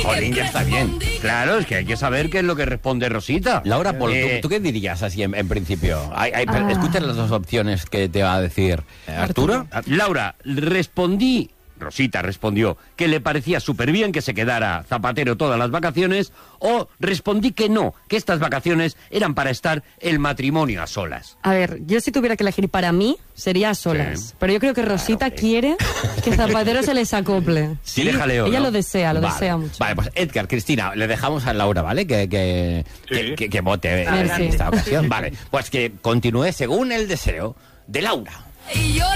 Jolín, ya está bien. Claro, es que hay que saber qué es lo que responde Rosita. Laura, ¿tú qué dirías así en principio? Escucha las dos opciones que te va a decir Arturo. Laura, Rosita respondió que le parecía súper bien que se quedara Zapatero todas las vacaciones, o respondí que no, que estas vacaciones eran para estar el matrimonio a solas. A ver, yo si tuviera que elegir para mí, sería a solas. Sí. Pero yo creo que Rosita quiere que Zapatero se les acople. Sí, le jaleo, Ella ¿no? lo desea mucho. Vale, pues Edgar, Cristina, le dejamos a Laura, ¿vale? Que vote en esta ocasión. Vale, pues que continúe según el deseo de Laura. Y yo